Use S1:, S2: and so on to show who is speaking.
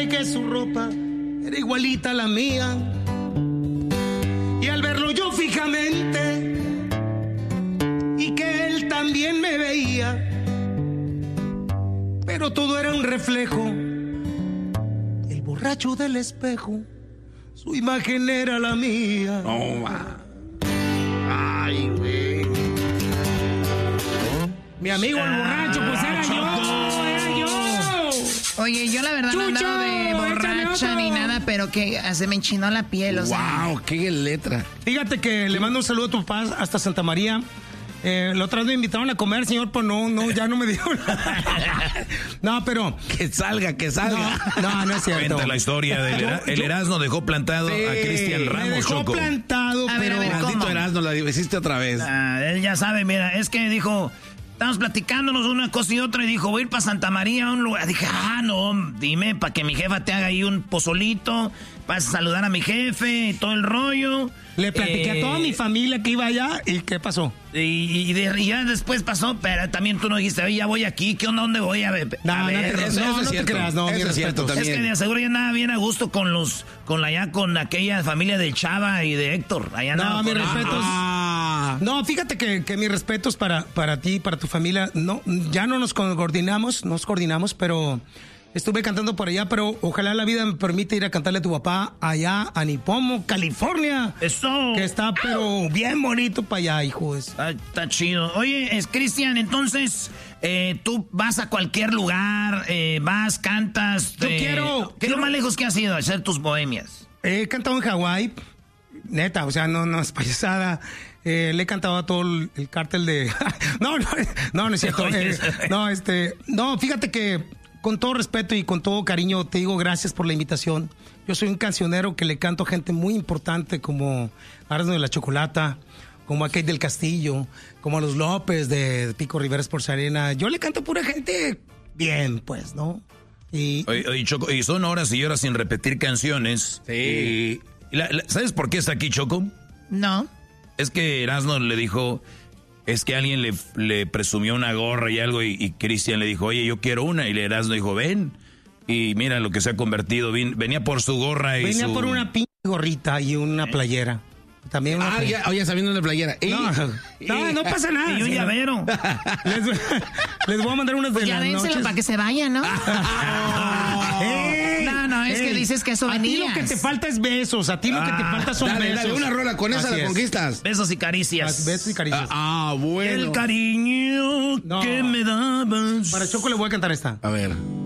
S1: que su ropa era igualita a la mía. Y al verlo yo fijamente, y que él también me veía, pero todo era un reflejo. El borracho del espejo, su imagen era la mía.
S2: Oh, ay, güey.
S1: Mi amigo el borracho, pues era yo.
S3: Oye, yo la verdad no andaba de borracha ni nada, pero que se me enchinó la piel, o sea.
S2: Wow, qué letra.
S1: Fíjate que le mando un saludo a tu papá hasta Santa María. La otra vez me invitaron a comer, señor, pues no, ya no me dio nada. No, pero...
S2: Que salga.
S1: No es cierto.
S4: Cuenta la historia del el Erasmo dejó plantado a Cristian Ramos,
S1: me dejó
S4: Choco.
S1: plantado,
S3: pero...
S2: Maldito Erasmo, la hiciste otra vez.
S5: Él ya sabe, mira, es que dijo... Estábamos platicándonos una cosa y otra y dijo, voy a ir para Santa María a un lugar. Dije, no, dime, para que mi jefa te haga ahí un pozolito, vas a saludar a mi jefe y todo el rollo.
S1: Le platiqué a toda mi familia que iba allá y ¿qué pasó?
S5: Y ya después pasó, pero también tú no dijiste, oye, ya voy aquí, ¿qué onda? ¿Dónde voy? A ver,
S1: No te creas, no,
S2: eso es cierto también.
S5: Es que de seguro ya andaba bien a gusto con aquella familia del Chava y de Héctor. Allá
S1: No, mis respetos.
S2: Ah.
S1: No, fíjate que mis respetos para ti, para tu familia. No, ya no nos coordinamos, pero estuve cantando por allá, pero ojalá la vida me permita ir a cantarle a tu papá allá a Nipomo, California.
S5: Eso.
S1: Que está, pero bien bonito para allá, hijo.
S5: Está chido. Oye, Cristian, entonces, tú vas a cualquier lugar, vas, cantas. ¿Qué es lo más lejos que has ido a hacer tus bohemias?
S1: He cantado en Hawái, neta, o sea, no es payasada. Le he cantado a todo el cártel de... no es cierto. No, fíjate que con todo respeto y con todo cariño te digo gracias por la invitación. Yo soy un cancionero que le canto a gente muy importante como Erasmo de la Chocolata, como a Kate del Castillo, como a los López de Pico Rivera Sports Arena. Yo le canto a pura gente bien, pues, ¿no?
S4: Oye, Choco, y son horas y horas sin repetir canciones.
S2: Sí.
S4: ¿Sabes por qué está aquí, Choco?
S3: No.
S4: Es que Erasmo le dijo, es que alguien le presumió una gorra y algo, y Cristian le dijo, oye, yo quiero una, y Erasmo dijo, ven, y mira lo que se ha convertido, venía por su gorra y
S1: venía por una pinche gorrita y una playera. También una playera.
S2: Ya sabiendo la playera.
S1: No pasa nada.
S5: Y un llavero.
S1: Les voy a mandar unas de
S3: Ya
S1: las
S3: dénselo
S1: noches.
S3: para que se vaya, ¿no? No, es que dices que eso venías.
S1: A ti lo que te falta es besos. A ti lo que te falta son besos.
S2: Dale, una rola, con esa la conquistas.
S5: Besos y caricias.
S1: Besos y caricias.
S2: Bueno.
S5: El cariño que me dabas.
S1: Para Choco le voy a cantar esta.
S2: A ver.